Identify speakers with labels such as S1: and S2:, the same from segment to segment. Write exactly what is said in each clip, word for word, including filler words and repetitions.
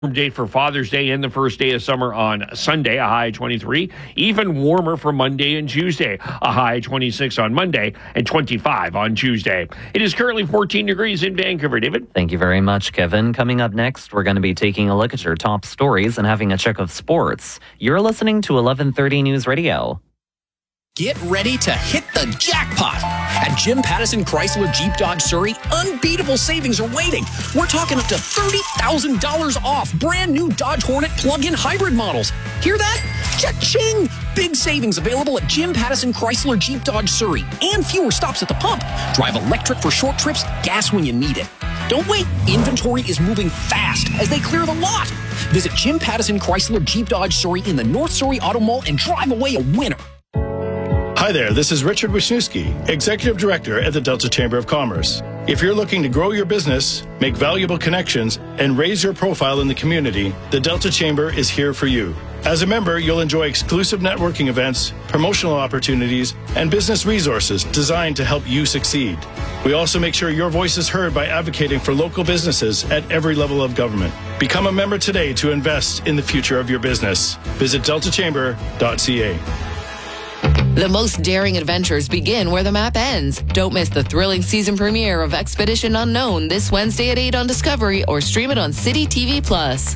S1: Date for Father's Day and the first day of summer on Sunday, a high twenty-three. Even warmer for Monday and Tuesday, a high twenty-six on Monday and twenty-five on Tuesday. It is currently fourteen degrees in Vancouver. David?
S2: Thank you very much, Kevin. Coming up next, we're going to be taking a look at your top stories and having a check of sports. You're listening to eleven thirty News Radio.
S3: Get ready to hit the jackpot. At Jim Pattison Chrysler Jeep Dodge Surrey, unbeatable savings are waiting. We're talking up to thirty thousand dollars off brand new Dodge Hornet plug-in hybrid models. Hear that? Cha-ching! Big savings available at Jim Pattison Chrysler Jeep Dodge Surrey and fewer stops at the pump. Drive electric for short trips, gas when you need it. Don't wait. Inventory is moving fast as they clear the lot. Visit Jim Pattison Chrysler Jeep Dodge Surrey in the North Surrey Auto Mall and drive away a winner.
S4: Hi there, this is Richard Wisniewski, Executive Director at the Delta Chamber of Commerce. If you're looking to grow your business, make valuable connections, and raise your profile in the community, the Delta Chamber is here for you. As a member, you'll enjoy exclusive networking events, promotional opportunities, and business resources designed to help you succeed. We also make sure your voice is heard by advocating for local businesses at every level of government. Become a member today to invest in the future of your business. Visit delta chamber dot c a.
S5: The most daring adventures begin where the map ends. Don't miss the thrilling season premiere of Expedition Unknown this Wednesday at eight on Discovery or stream it on City T V Plus.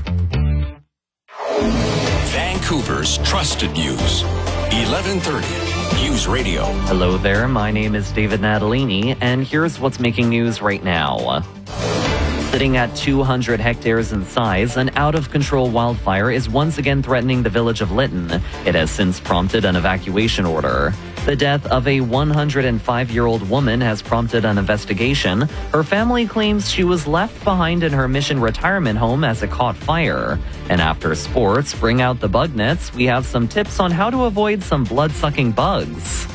S6: Vancouver's trusted news. eleven thirty News Radio.
S2: Hello there, my name is David Natalini, and here's what's making news right now. Sitting at two hundred hectares in size, an out-of-control wildfire is once again threatening the village of Lytton. It has since prompted an evacuation order. The death of a one hundred five-year-old woman has prompted an investigation. Her family claims she was left behind in her Mission retirement home as it caught fire. And after sports, bring out the bug nets. We have some tips on how to avoid some blood-sucking bugs.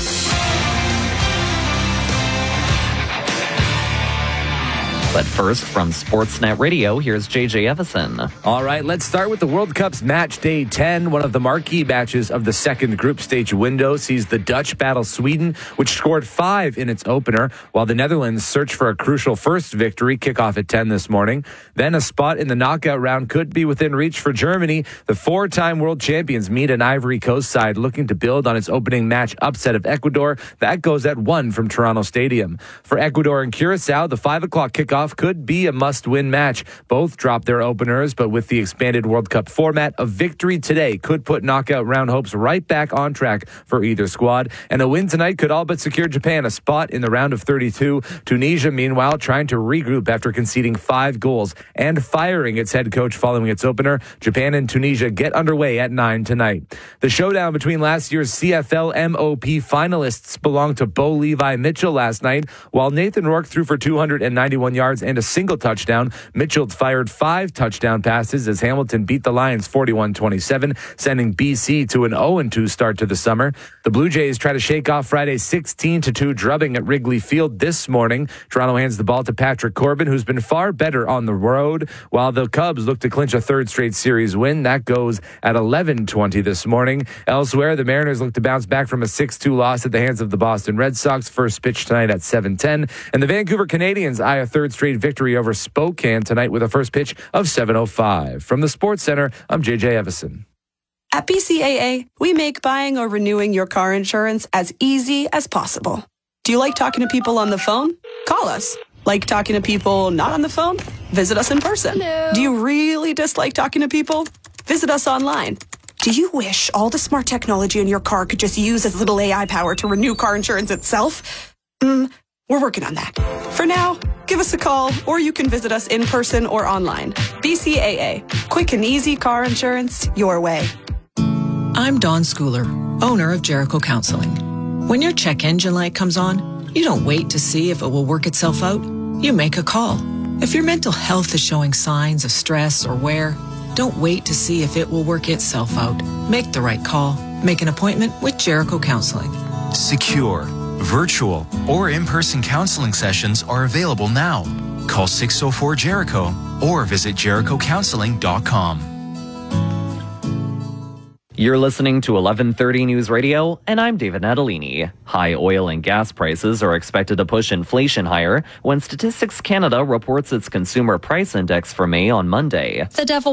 S2: But first, from Sportsnet Radio, here's J J Evison.
S7: All right, let's start with the World Cup's match day ten. One of the marquee matches of the second group stage window sees the Dutch battle Sweden, which scored five in its opener, while the Netherlands search for a crucial first victory, kickoff at ten this morning. Then a spot in the knockout round could be within reach for Germany. The four-time world champions meet an Ivory Coast side looking to build on its opening match upset of Ecuador. That goes at one from Toronto Stadium. For Ecuador and Curacao, the five o'clock kickoff could be a must-win match. Both dropped their openers, but with the expanded World Cup format, a victory today could put knockout round hopes right back on track for either squad. And a win tonight could all but secure Japan a spot in the round of thirty-two. Tunisia, meanwhile, trying to regroup after conceding five goals and firing its head coach following its opener. Japan and Tunisia get underway at nine tonight. The showdown between last year's C F L M O P finalists belonged to Bo Levi Mitchell last night, while Nathan Rourke threw for two hundred ninety-one yards and a single touchdown. Mitchell fired five touchdown passes as Hamilton beat the Lions forty-one twenty-seven, sending B C to an oh and two start to the summer. The Blue Jays try to shake off Friday's sixteen to two drubbing at Wrigley Field this morning. Toronto hands the ball to Patrick Corbin, who's been far better on the road, while the Cubs look to clinch a third straight series win. That goes at eleven twenty this morning. Elsewhere, the Mariners look to bounce back from a six two loss at the hands of the Boston Red Sox. First pitch tonight at seven ten. And the Vancouver Canadians eye a third straight victory over Spokane tonight with a first pitch of seven oh five. From the Sports Center, I'm J J Evison.
S8: At B C A A, we make buying or renewing your car insurance as easy as possible. Do you like talking to people on the phone? Call us. Like talking to people not on the phone? Visit us in person.
S9: Hello.
S8: Do you really dislike talking to people? Visit us online. Do you wish all the smart technology in your car could just use as little A I power to renew car insurance itself? Mm, we're working on that. For now, give us a call, or you can visit us in person or online. B C A A. Quick and easy car insurance your way.
S10: I'm Dawn Schooler, owner of Jericho Counseling. When your check engine light comes on, you don't wait to see if it will work itself out. You make a call. If your mental health is showing signs of stress or wear, don't wait to see if it will work itself out. Make the right call. Make an appointment with Jericho Counseling.
S11: Secure, virtual, or in-person counseling sessions are available now. Call six oh four Jericho or visit jericho counseling dot com.
S2: You're listening to eleven thirty News Radio, and I'm David Natalini. High oil and gas prices are expected to push inflation higher when Statistics Canada reports its consumer price index for May on Monday.
S9: The devil